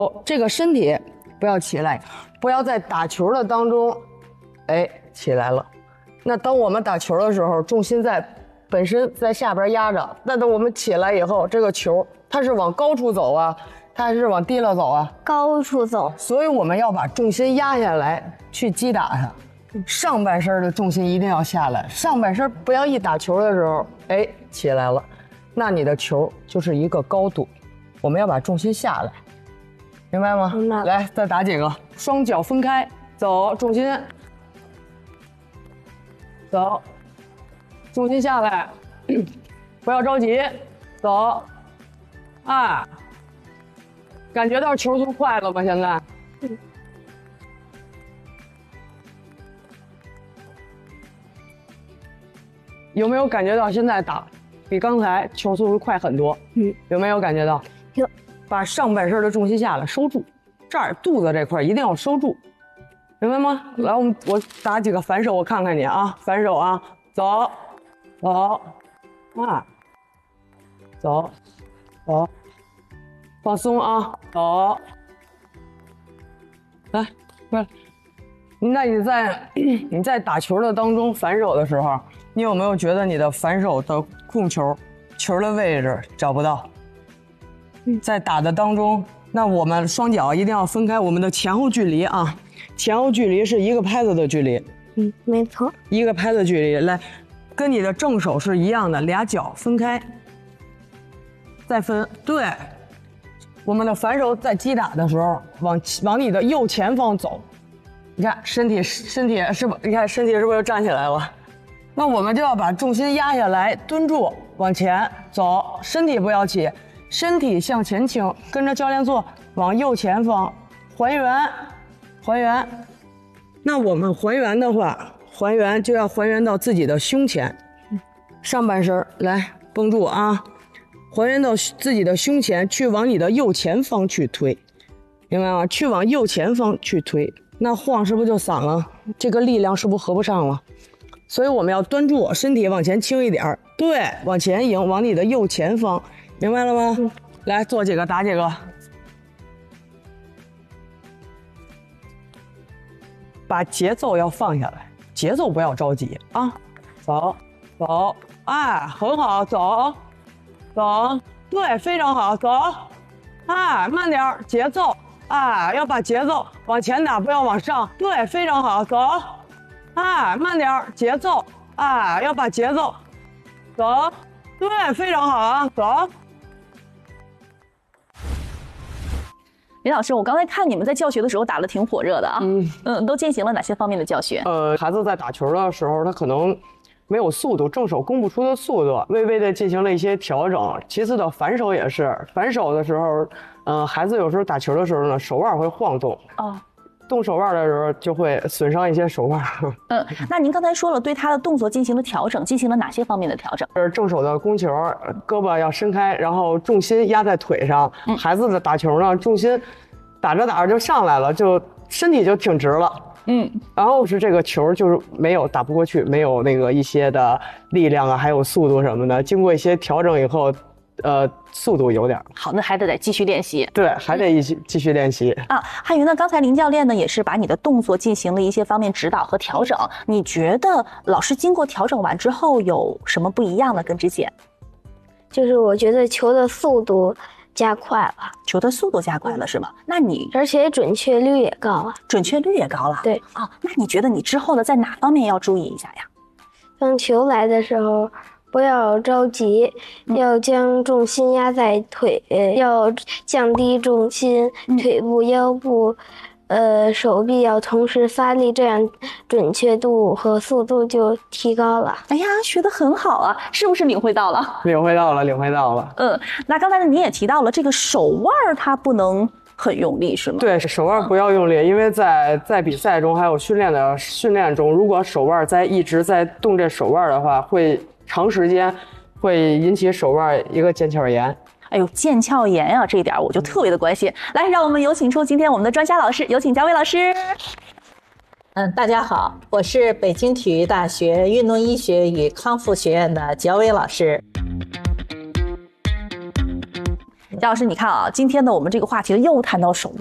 这个身体不要起来，不要在打球的当中，起来了。那当我们打球的时候，重心本身在下边压着，那等我们起来以后，这个球它是往高处走啊，它还是往低了走啊？ 高处走。 所以我们要把重心压下来去击打它。上半身的重心一定要下来，上半身不要一打球的时候，起来了，那你的球就是一个高度，我们要把重心下来，明白吗？ 明白。 来，再打几个，双脚分开，走，重心，走，重心下来，不要着急，走，感觉到球速快了吗？现在？有没有感觉到现在打比刚才球速会快很多？有没有感觉到？ 有。 把上半身的重心下来，收住，这儿肚子这块一定要收住，明白吗？来，我打几个反手，我看看你啊，反手啊，走，走，放松啊，走，来，过来。那你在打球的当中反手的时候，你有没有觉得你的反手的控球的位置找不到？在打的当中，那我们双脚一定要分开我们的前后距离啊，前后距离是一个拍子的距离。 没错， 一个拍子距离，来，跟你的正手是一样的，俩脚分开，再分。对，我们的反手在击打的时候，往你的右前方走。你看身体是不？你看身体是不是又站起来了？那我们就要把重心压下来，蹲住，往前走，身体不要起，身体向前倾，跟着教练做，往右前方还原。那我们还原的话，还原就要还原到自己的胸前，上半身来绷住啊，还原到自己的胸前，去往你的右前方去推，明白吗？去往右前方去推。那晃是不是就散了？这个力量是不是合不上了？所以我们要端住，身体往前倾一点，对，往前迎，往你的右前方，明白了吗？来，做几个，打几个，把节奏要放下来，节奏不要着急啊，走，很好，走，对，非常好，走，慢点，节奏。要把节奏往前打，不要往上。对，非常好，走。慢点，节奏。要把节奏，走。对，非常好啊，走。 林老师，我刚才看你们在教学的时候打得挺火热的啊。都进行了哪些方面的教学？ 孩子在打球的时候，他可能没有速度，正手攻不出的速度，微微的进行了一些调整。其次的反手也是，反手的时候。孩子有时候打球的时候呢，手腕会晃动，动手腕的时候就会损伤一些手腕。 那您刚才说了对他的动作进行了调整，进行了哪些方面的调整？ 正手的攻球，胳膊要伸开，然后重心压在腿上。孩子的打球呢，重心打着就上来了，就身体就挺直了。然后是这个球就是没有打不过去，没有那个一些的力量啊，还有速度什么的，经过一些调整以后。速度有点好，那还得继续练习。 对，还得继续练习啊。汉云呢，刚才林教练呢也是把你的动作进行了一些方面指导和调整。你觉得老师经过调整完之后有什么不一样呢？跟之前？ 就是我觉得球的速度加快了， 球的速度加快了是吗？那你而且准确率也高了， 准确率也高了。 对啊，那你觉得你之后的在哪方面要注意一下呀？ 当球来的时候。不要着急，要将重心压在腿，要降低重心，腿部、腰部，手臂要同时发力，这样准确度和速度就提高了。 哎呀，学得很好啊，是不是领会到了？ 领会到了。 那刚才呢，你也提到了这个手腕它不能很用力是吗？ 对，手腕不要用力，因为在比赛中还有训练中，如果手腕一直在动这手腕的话，会长时间会引起手腕一个腱鞘炎。 哎呦，腱鞘炎啊，这一点我就特别的关心。来，让我们有请出今天我们的专家老师，有请嘉伟老师。 大家好，我是北京体育大学运动医学与康复学院的焦伟老师。 姜老师，你看啊，今天呢，我们这个话题又谈到手